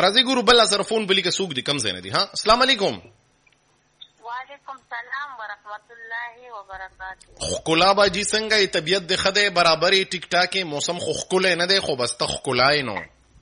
راځي ګورو بل سره فون بلی کې سوق دي کم زین دي. ها السلام علیکم. وعلیکم السلام ورحمت الله وبرکاته. خکلا باجی څنګه طبیعت د خده برابرې ټیک ټاک موسم خو خکله نه دی خو بس ته خکلای نو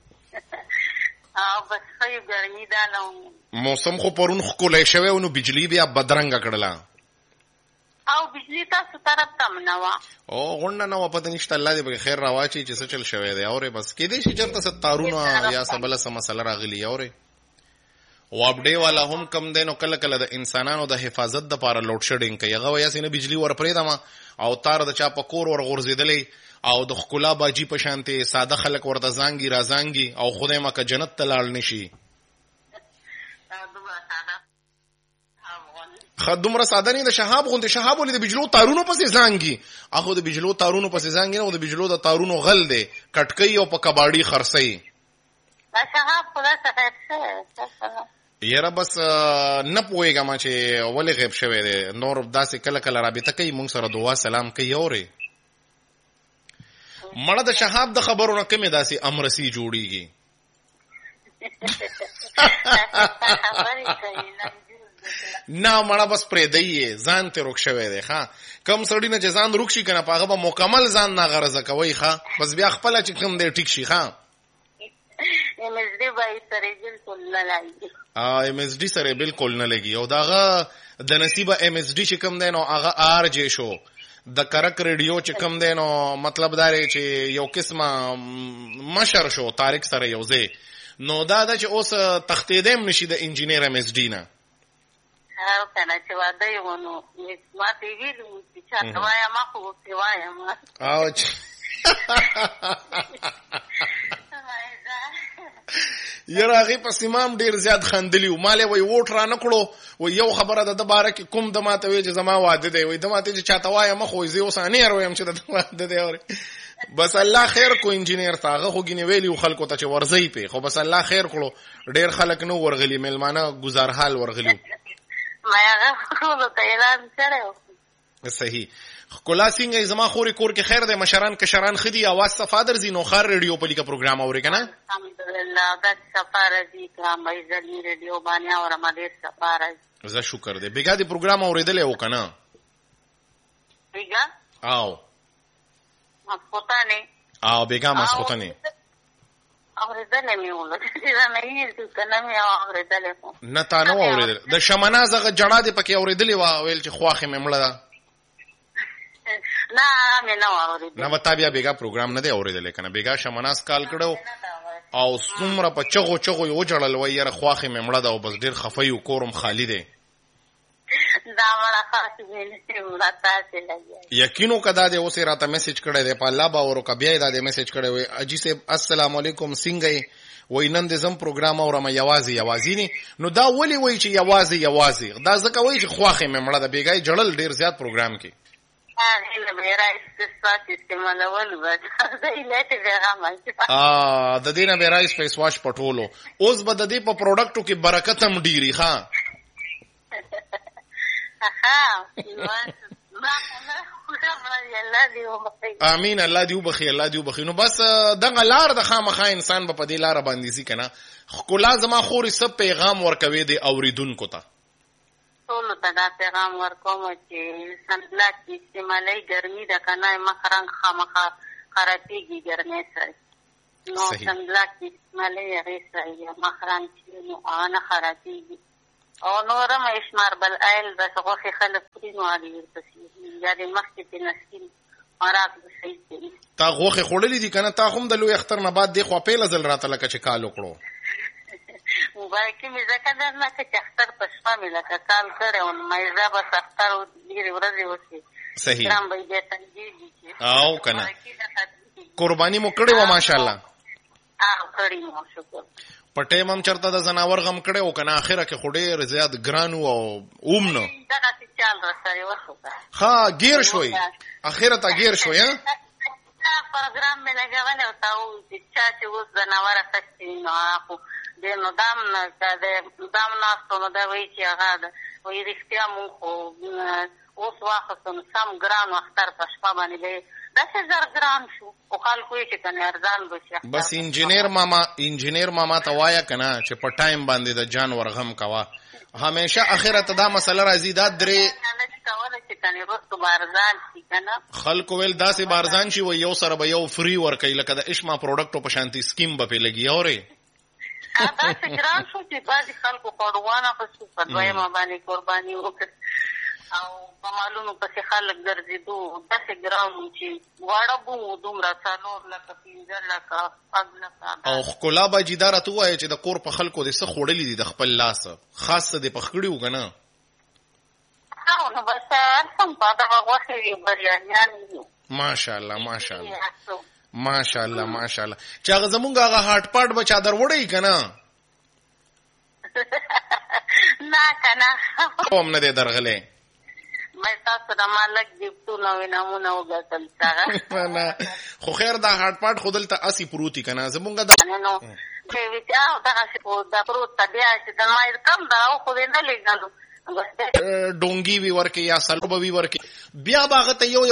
بس خی ګرمي دا نو موسم خو پرون خکله شوی نو بجلی بیا بدرنګ کړلا او بجلی تاسو طرف تم نه وا او غونډه نو پته نشته الله دې به خیر راواچي چې څه چل شوی دی اوره بس کې دې چې چرته ستارونه یا سبله سم مسله راغلی اوره او اپډې والا هم کم دینو کله کله د انسانانو د حفاظت د لپاره لوډ شیډینګ کوي هغه ویا سینه بجلی ور پرې دما او تار د چا پکور ور غورځیدلې او د خکلا باجی په شانته ساده خلک ورته زانګي رازانګي او خدای مکه جنت ته لاړ نشي خدومره ساده نه د شهاب غونډه شهاب ولې د بجلو تارونو پسې زانګي اخو د بجلو تارونو پسې زانګي نه د بجلو د تارونو غل دی کټکۍ او په کباړی خرسي شهاب خدا څه یره بس نه پوهېږم چې ولې غیب شوی دی نور داسې کله کله رابطه کوي مونږ سره دعا سلام کوي اورې مړه د شهاب د خبرونه کمې داسې امرسي جوړیږي نه مړه بس پرې دی ځان ته روک شوی دی ښا کم سړی نه چې ځان روک شي کنه پاغه به مکمل ځان نه غرضه کوي ښا بس بیا خپل چې کوم دی ټیک شي ښا ام اس ډی بای سره بالکل نه لګي ام اس ډی سره بالکل نه لګي او داغه د نصیبه ام اس ډی چې کوم دی نو هغه آر جی شو د کرک ریډیو چې کوم دی نو مطلب دا دی چې یو قسمه مشر شو طارق سره یو ځای نو دا چې اوس تختیدم نشي د انجینیر ام اس ډی نه او کنه چې واده یو نو ما تی ویلو چې وایا ما خو تی وایا ما او یره هغه پس امام ډیر زیات خندلی او مالې وای ووټ را نکړو و یو خبره د باره کې کوم د ماته وی چې زما واده دی وای د ماته چې چاته وایا مخ وای زه اوسانه رویم چې د واده دی اوري بس الله خیر کو انجینیر تاغه خو ګنی ویلی خلکو ته چې ورځي په خو بس الله خیر کړو ډیر خلک نو ورغلی ملمانه گزارحال ورغلی ما هغه خو ته اعلان کړو صحیح کلا څنګه زما خوري کور کې خیر ده مشران کشران خدي اواز صفادر زینو خار ریډیو په لیکه پروګرام اوري کنه الحمدلله دا سفاره دي کوم ایزلی ریډیو باندې اور مده سفاره زه شکر دې بیګا دې پروګرام اوریدل او کنه بیګا او مسخوتانه او بیګا مسخوتانه اوریدل مې ولته دا نه یې څه کنه مې اوریدل نه تا نو اوریدل د شمنا زغه جړه دې پکې اوریدلې وا ویل چې خواخه مې مړه نه مې نه اوریدل نه وتا بیا بیګا پروګرام نه دی اوریدل کنه بیګا شمناس کال کړو او څومره په چغو یو جړل وای یره خواخه مې مړه دا او بس ډیر خفای او کورم خالی دی دا مړه خاصه مې ولته لګي یقینو کدا دې اوسه راته میسج کړی دی په الله باور او کبیا دا دې میسج کړی وای اجي سه السلام علیکم څنګه وای نن دې زم پروګرام اورم یوازي نه نو دا ولی وای چې یوازي دا ځکه وای چې خواخه مې مړه دا بیګای جړل ډیر زیات پروګرام کې د دینه به رایس فیس واش پټولو اوس به د دې په پروډکټو کې برکت هم ډیری ښا امين الله دې وبخي نو بس دغه لار د خامخا انسان په دې لار باندې سي کنه خو لازم خوري سب پیغام ورکوي دي اوریدونکو ته ټول ته دا پیغام ورکوم چې سنبلاک استعمالي ګرمي د کنه مخرنګ خامخا خرابېږي ګرمي سره نو سنبلاک استعمالي هغه سره مخرنګ نو انا خرابېږي او نورم اشمار بل ایل بس غوخي خلک پرینو علي ورپسې یا د مخکې په نسکین مراک بشي تا غوخي خړلې دي کنه تا هم د لوی اختر نه بعد دی خو په لزل راته لکه چې کال وکړو مبارکي مې ځکه درنه چې اختر په شپه مې لکه کال کړو نو مې زه بس اختر ډېرې ورځې وشي صحیح ګرام به دې تنګېږي او کنه قرباني مو کړې و ماشاءالله کړې مو شکر په ټیم هم چرته د زناور غم کړي او کنه اخره کې خډې زیات ګرانو او اومنه دا چې چال راځي وخته ها گیر شوي اخره ته گیر شوي ها پروګرام مې لګول او تاسو چې اوس زناور اخستې نو اخو د نو دام ناستو نو دا وایي چې هغه ده وایي رښتیا مونږ خو اوس واخستو نو سم ګران اختر په شپه باندې داسې زر ګران شو خو خلکو یې چې کنه ارزان به شي. بس انجینیر ماما ته وایه که نه چې په ټایم باندې د جان ورغم کوه. همیشه اخره ته دا مسله راځي دا درې خلکو ویل داسې بارزان شي و یو سره به یو فری ورکوي لکه د اشما پروډکټو په شانتي سکیم به پې لګي اورې داسې ګران شو چې بعضې خلکو خوړوانه په شو په دویمه باندې قرباني وکړ او په مالونو پسې خلک ګرځېدو داسې ګران و چې واړه بو دومره 4 لکه 15 لکه 5 لکه. او ښکلا باجي دا راته ووایه چې د کور په خلکو دې څه خوړلي دي د خپل لاسه خاص څه دې پخ کړي وو که نه؟ نو بس هرڅوم په دغه غوښې بریانیان دي. ماشاءالله چې هغه زمونږ هغه هاټ پاټ به چادر وړی که نه؟ نه که نه هم نه دی درغلی. تاسو د ما لږ جفتونه وې نمونه وګټل څنګه خو خیر دا هاټ پاټ خو دلته اسې پروتي که نه زمونږ نو دغسې خو دا پروت ته بیا چې د ما کم ده او خو دې نه لېږلو ډونګي وی ورکې یا سلو به وی ورکې بیا به هغه ته یو